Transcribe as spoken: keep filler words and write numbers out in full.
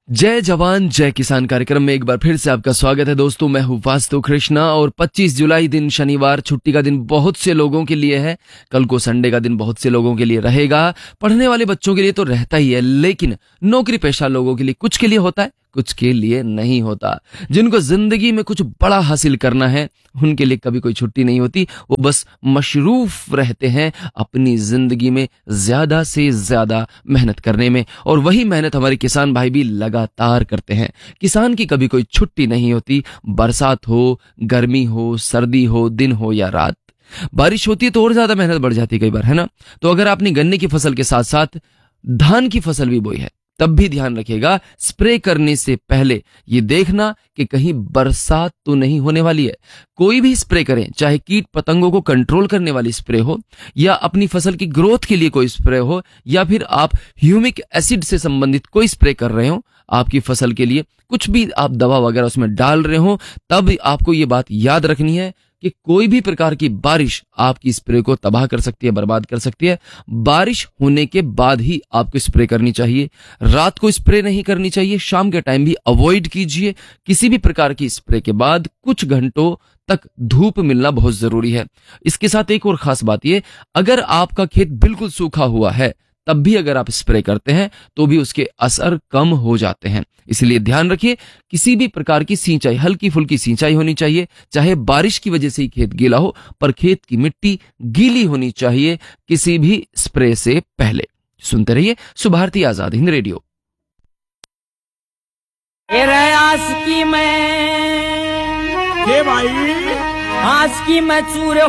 जय जवान जय किसान कार्यक्रम में एक बार फिर से आपका स्वागत है दोस्तों। मैं हूं वास्तु कृष्णा और पच्चीस जुलाई दिन शनिवार छुट्टी का दिन बहुत से लोगों के लिए है। कल को संडे का दिन बहुत से लोगों के लिए रहेगा। पढ़ने वाले बच्चों के लिए तो रहता ही है, लेकिन नौकरी पेशा लोगों के लिए कुछ के लिए होता है, कुछ के लिए नहीं होता। जिनको जिंदगी में कुछ बड़ा हासिल करना है उनके लिए कभी कोई छुट्टी नहीं होती। वो बस मशरूफ रहते हैं अपनी जिंदगी में ज्यादा से ज्यादा मेहनत करने में, और वही मेहनत हमारे किसान भाई भी लगातार करते हैं। किसान की कभी कोई छुट्टी नहीं होती। बरसात हो, गर्मी हो, सर्दी हो, दिन हो या रात। बारिश होती है तो और ज्यादा मेहनत बढ़ जाती है कई बार, है ना। तो अगर आपने गन्ने की फसल के साथ साथ धान की फसल भी बोई है तब भी ध्यान रखिएगा, स्प्रे करने से पहले ये देखना कि कहीं बरसात तो नहीं होने वाली है। कोई भी स्प्रे करें, चाहे कीट पतंगों को कंट्रोल करने वाली स्प्रे हो या अपनी फसल की ग्रोथ के लिए कोई स्प्रे हो या फिर आप ह्यूमिक एसिड से संबंधित कोई स्प्रे कर रहे हो आपकी फसल के लिए, कुछ भी आप दवा वगैरह उसमें डाल रहे हो, तब आपको ये बात याद रखनी है कि कोई भी प्रकार की बारिश आपकी स्प्रे को तबाह कर सकती है, बर्बाद कर सकती है। बारिश होने के बाद ही आपको स्प्रे करनी चाहिए। रात को स्प्रे नहीं करनी चाहिए, शाम के टाइम भी अवॉइड कीजिए। किसी भी प्रकार की स्प्रे के बाद कुछ घंटों तक धूप मिलना बहुत जरूरी है। इसके साथ एक और खास बात ये, अगर आपका खेत बिल्कुल सूखा हुआ है तब भी अगर आप स्प्रे करते हैं तो भी उसके असर कम हो जाते हैं। इसलिए ध्यान रखिए, किसी भी प्रकार की सिंचाई हल्की फुल्की सिंचाई होनी चाहिए, चाहे बारिश की वजह से ही खेत गीला हो, पर खेत की मिट्टी गीली होनी चाहिए किसी भी स्प्रे से पहले। सुनते रहिए सुभारती आजाद हिंद रेडियो। आज की मैं के भाई आज की मैं चूर